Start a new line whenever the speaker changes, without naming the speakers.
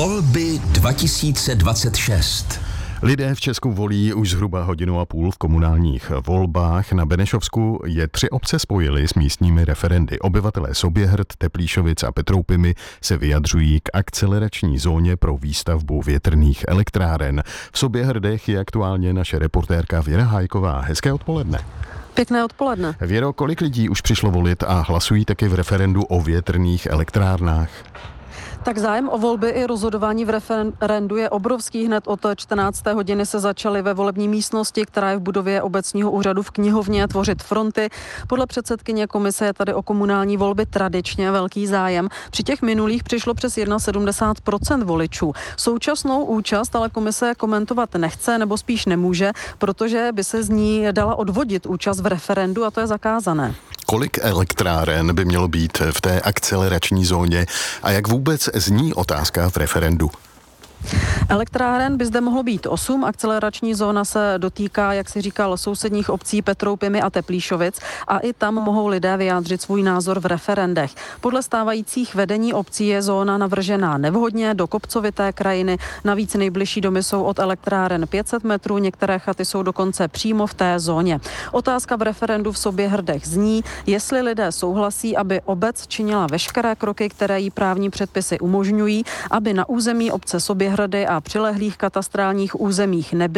Volby 2026.
Lidé v Česku volí už zhruba hodinu a půl v komunálních volbách. Na Benešovsku je 3 obce spojily s místními referendy. Obyvatelé Soběhrd, Teplíšovic a Petroupimi se vyjadřují k akcelerační zóně pro výstavbu větrných elektráren. V Soběhrdech je aktuálně naše reportérka Věra Hájková. Hezké odpoledne.
Pěkné odpoledne.
Věro, kolik lidí už přišlo volit a hlasují taky v referendu o větrných elektrárnách?
Tak zájem o volby i rozhodování v referendu je obrovský. Hned od 14. hodiny se začaly ve volební místnosti, která je v budově obecního úřadu v knihovně, tvořit fronty. Podle předsedkyně komise je tady o komunální volby tradičně velký zájem. Při těch minulých přišlo přes 71% voličů. Současnou účast ale komise komentovat nechce, nebo spíš nemůže, protože by se z ní dala odvodit účast v referendu a to je zakázané.
Kolik elektráren by mělo být v té akcelerační zóně a jak vůbec zní otázka v referendu?
Elektráren by zde mohlo být 8. Akcelerační zóna se dotýká, jak si říkal, sousedních obcí Petroupimi a Teplíšovic a i tam mohou lidé vyjádřit svůj názor v referendech. Podle stávajících vedení obcí je zóna navržená nevhodně do kopcovité krajiny. Navíc nejbližší domy jsou od elektráren 500 metrů, některé chaty jsou dokonce přímo v té zóně. Otázka v referendu v Soběhrdech zní, jestli lidé souhlasí, aby obec činila veškeré kroky, které jí právní předpisy umožňují, aby na území obce Soběhrdy a přilehlých katastrálních územích nebyly